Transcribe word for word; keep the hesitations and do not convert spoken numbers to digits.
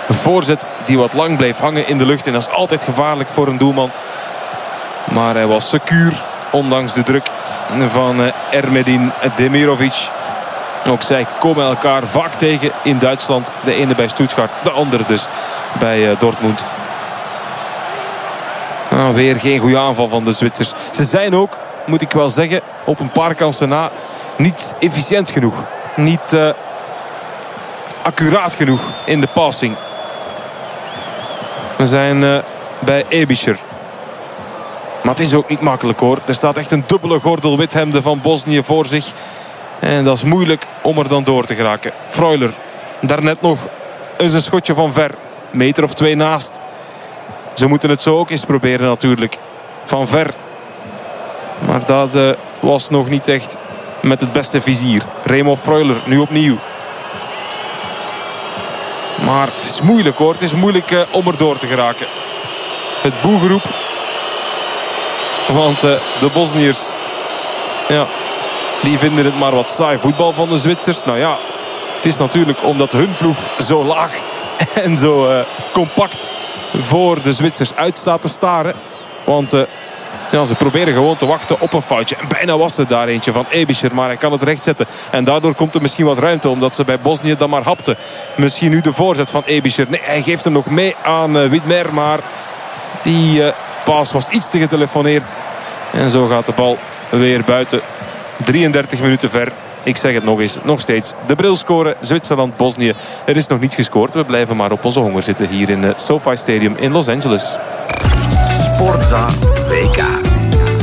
Een voorzet die wat lang bleef hangen in de lucht. En dat is altijd gevaarlijk voor een doelman. Maar hij was secuur, ondanks de druk van Ermedin Demirovic. Ook zij komen elkaar vaak tegen in Duitsland. De ene bij Stuttgart, de andere dus bij Dortmund. Nou, weer geen goede aanval van de Zwitsers. Ze zijn ook, moet ik wel zeggen, op een paar kansen na niet efficiënt genoeg. Niet uh, accuraat genoeg in de passing. We zijn uh, bij Ebischer. Maar het is ook niet makkelijk hoor. Er staat echt een dubbele gordel withemden van Bosnië voor zich. En dat is moeilijk om er dan door te geraken. Freuler, daarnet nog eens een schotje van ver. Meter of twee naast. Ze moeten het zo ook eens proberen natuurlijk. Van ver. Maar dat uh, was nog niet echt met het beste vizier. Remo Freuler nu opnieuw. Maar het is moeilijk hoor. Het is moeilijk uh, om er door te geraken. Het boegeroep. Want uh, de Bosniërs, ja, die vinden het maar wat saai voetbal van de Zwitsers. Nou ja, het is natuurlijk omdat hun ploeg zo laag en zo uh, compact voor de Zwitsers uitstaat te staren. Want uh, ja, ze proberen gewoon te wachten op een foutje. En bijna was er daar eentje van Ebischer, maar hij kan het rechtzetten. En daardoor komt er misschien wat ruimte, omdat ze bij Bosnië dan maar hapten. Misschien nu de voorzet van Ebischer. Nee, hij geeft hem nog mee aan uh, Widmer, maar die uh, paas was iets te getelefoneerd. En zo gaat de bal weer buiten. drieëndertig minuten ver. Ik zeg het nog eens, nog steeds. De bril scoren, Zwitserland, Bosnië. Er is nog niet gescoord. We blijven maar op onze honger zitten hier in het SoFi Stadium in Los Angeles. Sportza W K.